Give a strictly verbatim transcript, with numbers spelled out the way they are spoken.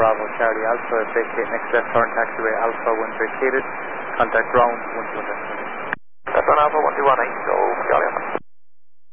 Bravo Charlie Alpha, vacate next left turn taxiway Alpha one vacated, contact ground one two one. Left on Alpha one two one eight, go Charlie Alpha.